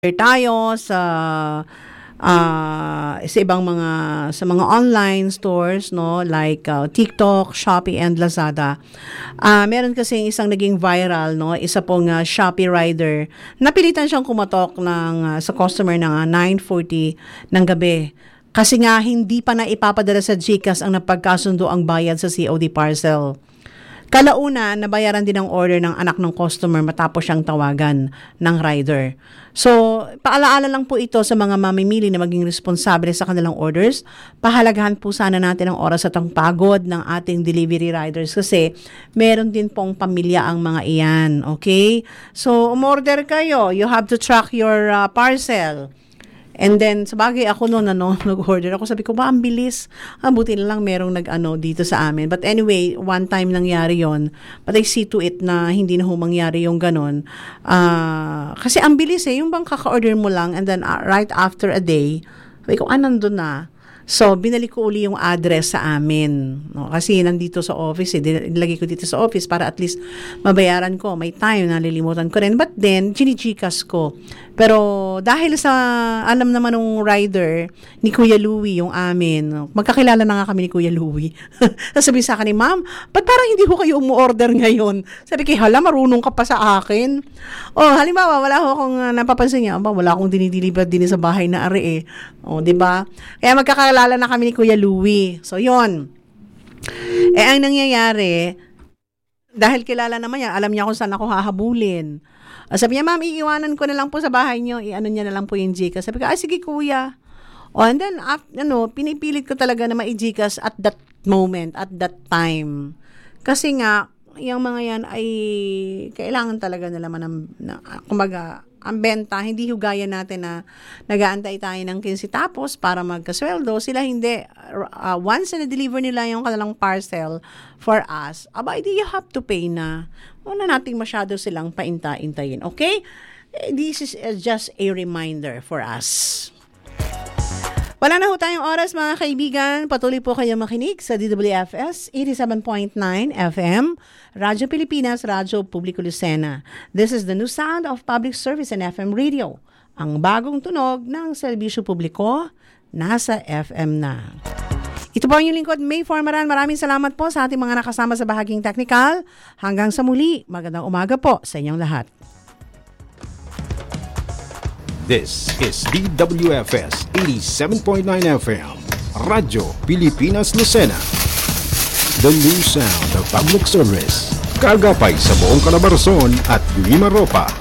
tayo sa ibang mga online stores, no, like TikTok, Shopee and Lazada. Meron kasi isang naging viral, no, isa pong Shopee rider. Napilitan siyang kumatok sa customer ng 9:40 ng gabi. Kasi nga hindi pa na ipapadala sa GCash ang napagkasundo ang bayad sa COD parcel. Kalauna, nabayaran din ang order ng anak ng customer matapos siyang tawagan ng rider. So, paalaala lang po ito sa mga mamimili na maging responsable sa kanilang orders. Pahalagahan po sana natin ang oras at ang pagod ng ating delivery riders kasi meron din pong pamilya ang mga iyan. Okay? So, umorder kayo. You have to track your parcel. And then, sabagay ako noon, nag-order ako. Sabi ko, ang bilis. Buti na lang merong dito sa amin. But anyway, one time nangyari yon. But I see to it na hindi na mangyari yung ganon. Kasi ang bilis yung bang kaka-order mo lang and then right after a day, sabi ko, nandun na. So, binalik ko uli yung address sa amin. No? Kasi nandito sa office, nilagay ko dito sa office para at least mabayaran ko. May time, nalilimutan ko rin. But then, ginigikas ko. Pero dahil sa alam naman ng rider ni Kuya Louie yung amin, magkakilala na nga kami ni Kuya Louie. Sabi sa akin ni Ma'am, ba't parang hindi ko kayo umu-order ngayon? Sabi ko, hala, marunong ka pa sa akin. Halimbawa, wala akong napapansin niya, wala akong dinideliver din sa bahay na ari diba? Kaya magkakilala na kami ni Kuya Louie. So, yon. Ang nangyayari, dahil kilala naman yan, alam niya kung saan ako hahabulin. Sabi niya, Ma'am, iiwanan ko na lang po sa bahay niyo. Niya na lang po yung GCash. Sabi ko, sige kuya. And then, pinipilit ko talaga na ma-GCash at that moment, at that time. Kasi nga, yung mga yan ay kailangan talaga nila kumbaga, ang benta, hindi hugaya natin na nag-aantay tayo ng 15 tapos para magkasweldo. Sila hindi. Once na deliver nila yung kanilang parcel for us, you have to pay na. Wala nating masyado silang painta-intayin. Okay? This is just a reminder for us. Wala na ho tayong oras mga kaibigan. Patuloy po kayo makinig sa DWFS 87.9 FM, Radyo Pilipinas, Radyo Publiko Lucena. This is the new sound of public service and FM radio. Ang bagong tunog ng serbisyo publiko, nasa FM na. Ito po ang inyong lingkod, May Formaran. Maraming salamat po sa ating mga nakasama sa bahaging technical. Hanggang sa muli, magandang umaga po sa inyong lahat. This is DWFS 87.9 FM, Radyo Pilipinas Lucena. The new sound of public service. Kagapay sa buong Calabarzon at Guimaropa.